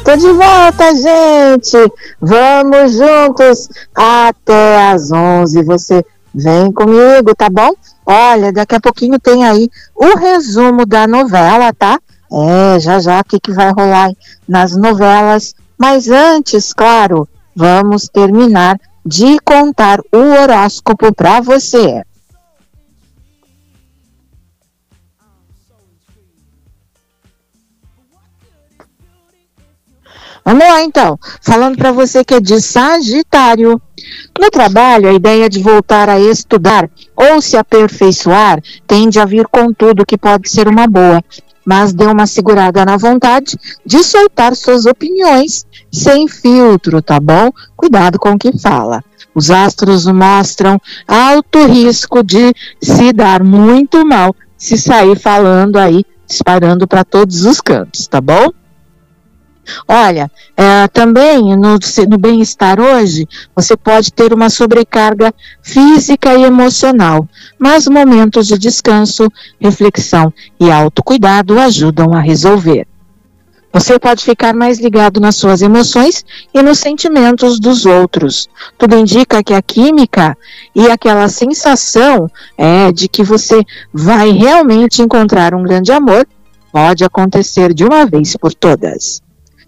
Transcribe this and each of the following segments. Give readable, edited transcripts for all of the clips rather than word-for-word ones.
Tô de volta, gente! Vamos juntos até às 11. Você vem comigo, tá bom? Olha, daqui a pouquinho tem aí o resumo da novela, tá? Já, o que vai rolar nas novelas. Mas antes, claro, vamos terminar de contar o horóscopo para você. Vamos lá, então. Falando para você que é de Sagitário. No trabalho, a ideia de voltar a estudar ou se aperfeiçoar tende a vir com tudo, que pode ser uma boa. Mas dê uma segurada na vontade de soltar suas opiniões sem filtro, tá bom? Cuidado com o que fala. Os astros mostram alto risco de se dar muito mal se sair falando aí, disparando para todos os cantos, tá bom? Olha, também no bem-estar hoje, você pode ter uma sobrecarga física e emocional, mas momentos de descanso, reflexão e autocuidado ajudam a resolver. Você pode ficar mais ligado nas suas emoções e nos sentimentos dos outros. Tudo indica que a química e aquela sensação de que você vai realmente encontrar um grande amor pode acontecer de uma vez por todas.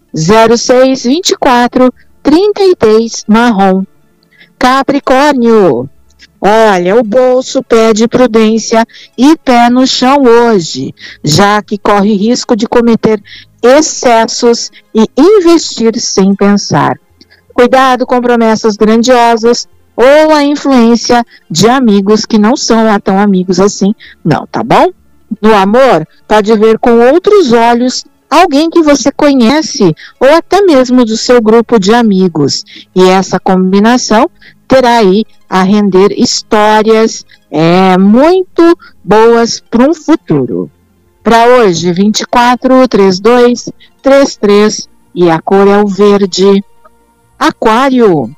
06 24 33 marrom. Capricórnio. Olha, o bolso pede prudência e pé no chão hoje, já que corre risco de cometer excessos e investir sem pensar. Cuidado com promessas grandiosas ou a influência de amigos que não são lá tão amigos assim, não, tá bom? No amor, pode ver com outros olhos alguém que você conhece ou até mesmo do seu grupo de amigos. E essa combinação terá aí a render histórias muito boas para um futuro. Para hoje, 24, 32, 33 e a cor é o verde. Aquário.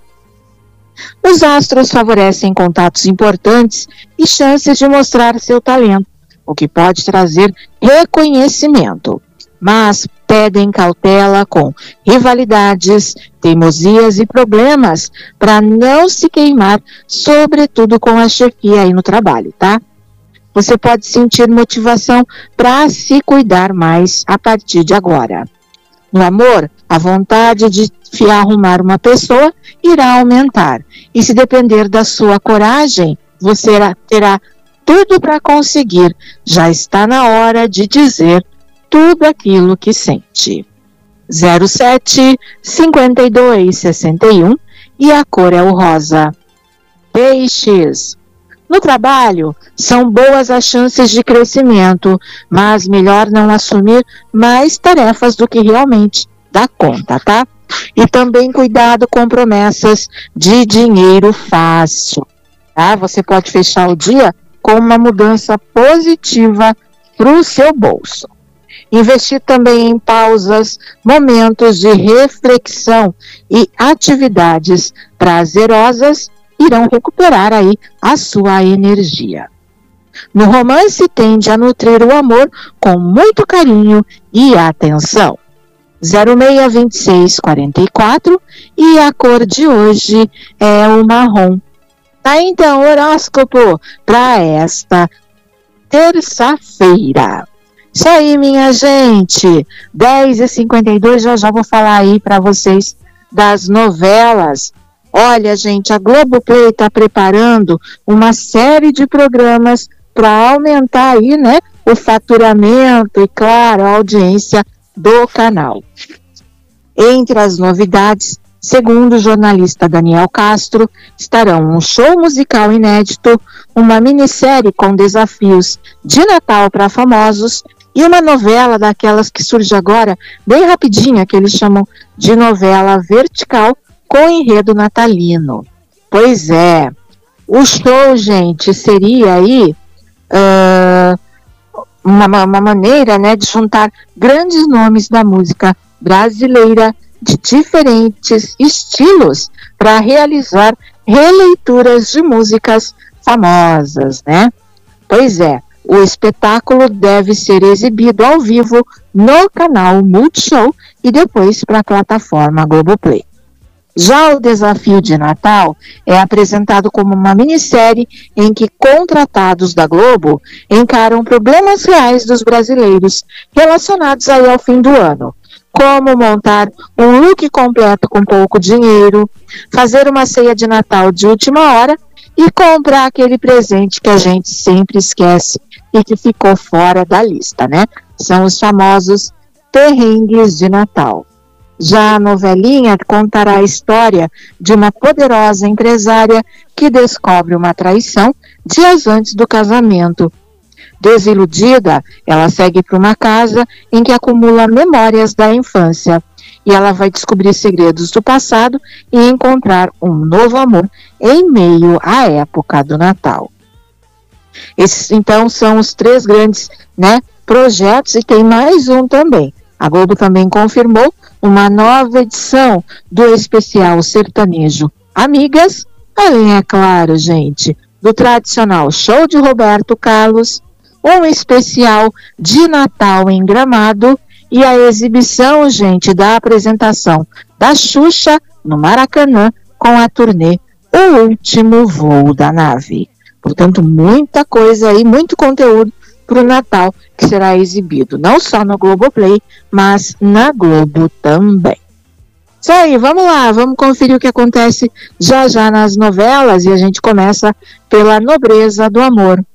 Os astros favorecem contatos importantes e chances de mostrar seu talento, o que pode trazer reconhecimento. Mas pedem cautela com rivalidades, teimosias e problemas para não se queimar, sobretudo com a chefia aí no trabalho, tá? Você pode sentir motivação para se cuidar mais a partir de agora. No amor, a vontade de arrumar uma pessoa irá aumentar. E se depender da sua coragem, você terá tudo para conseguir. Já está na hora de dizer tudo aquilo que sente. 07 52 61 e a cor é o rosa. Peixes. No trabalho, são boas as chances de crescimento, mas melhor não assumir mais tarefas do que realmente dá conta, tá? E também cuidado com promessas de dinheiro fácil, tá? Você pode fechar o dia com uma mudança positiva para o seu bolso. Investir também em pausas, momentos de reflexão e atividades prazerosas irão recuperar aí a sua energia. No romance, tende a nutrir o amor com muito carinho e atenção. 06 26 44 e a cor de hoje é o marrom. Tá, então, horóscopo para esta terça-feira. Isso aí, minha gente, 10h52, já vou falar aí para vocês das novelas. Olha, gente, a Globoplay está preparando uma série de programas para aumentar aí, né, o faturamento e, claro, a audiência do canal. Entre as novidades, segundo o jornalista Daniel Castro, estarão um show musical inédito, uma minissérie com desafios de Natal para famosos e uma novela daquelas que surge agora, bem rapidinha, que eles chamam de novela vertical, com enredo natalino. Pois é, o show, gente, seria aí uma maneira, né, de juntar grandes nomes da música brasileira de diferentes estilos para realizar releituras de músicas famosas, né? Pois é, o espetáculo deve ser exibido ao vivo no canal Multishow e depois para a plataforma Globoplay. Já o Desafio de Natal é apresentado como uma minissérie em que contratados da Globo encaram problemas reais dos brasileiros relacionados aí ao fim do ano, como montar um look completo com pouco dinheiro, fazer uma ceia de Natal de última hora e comprar aquele presente que a gente sempre esquece e que ficou fora da lista, né? São os famosos perrengues de Natal. Já a novelinha contará a história de uma poderosa empresária que descobre uma traição dias antes do casamento. Desiludida, ela segue para uma casa em que acumula memórias da infância e ela vai descobrir segredos do passado e encontrar um novo amor em meio à época do Natal. Esses, então, são os 3 grandes, projetos, e tem mais um também. A Globo também confirmou uma nova edição do especial sertanejo Amigas, além, é claro, gente, do tradicional show de Roberto Carlos, um especial de Natal em Gramado e a exibição, gente, da apresentação da Xuxa no Maracanã com a turnê O Último Voo da Nave. Portanto, muita coisa aí, muito conteúdo para o Natal que será exibido, não só no Globoplay, mas na Globo também. Isso aí, vamos lá, vamos conferir o que acontece já já nas novelas, e a gente começa pela Nobreza do Amor.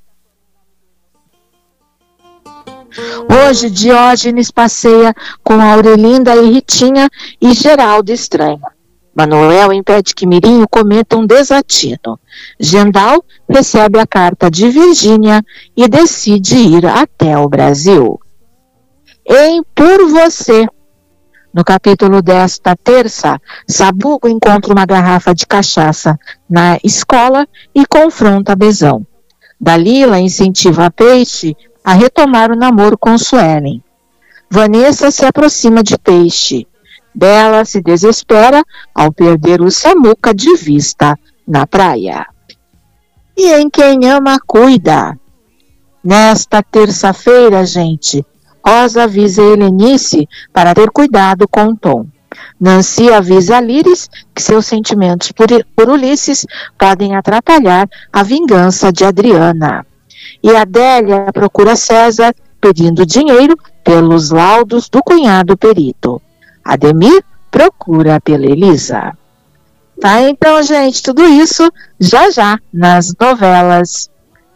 Hoje, Diógenes passeia com Aurelinda e Ritinha e Geraldo estranha. Manuel impede que Mirinho cometa um desatino. Gendal recebe a carta de Virgínia e decide ir até o Brasil. Em Por Você. No capítulo desta terça, Sabugo encontra uma garrafa de cachaça na escola e confronta Bezão. Dalila incentiva a Peixe a retomar o namoro com Suelen. Vanessa se aproxima de Peixe. Bela se desespera ao perder o Samuca de vista na praia. E em Quem Ama Cuida. Nesta terça-feira, gente, Rosa avisa Helenice para ter cuidado com Tom. Nancy avisa Líris que seus sentimentos por Ulisses podem atrapalhar a vingança de Adriana. E Adélia procura César pedindo dinheiro pelos laudos do cunhado perito. Ademir procura pela Elisa. Tá, então, gente, tudo isso já já nas novelas.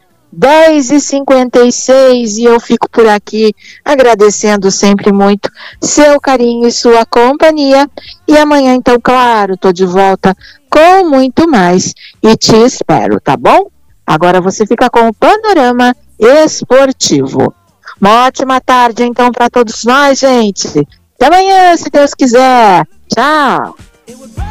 10h56 e eu fico por aqui agradecendo sempre muito seu carinho e sua companhia. E amanhã, então, claro, tô de volta com muito mais e te espero, tá bom? Agora você fica com o Panorama Esportivo. Uma ótima tarde, então, para todos nós, gente. Até amanhã, se Deus quiser. Tchau.